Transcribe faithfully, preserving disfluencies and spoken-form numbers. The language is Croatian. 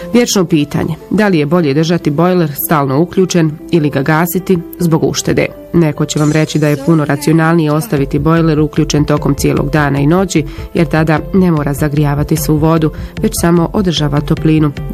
Vječno pitanje, da li je bolje držati bojler stalno uključen ili ga gasiti zbog uštede. Neko će vam reći da je puno racionalnije ostaviti bojler uključen tokom cijelog dana i noći, jer tada ne mora zagrijavati svu vodu, već samo održava toplinu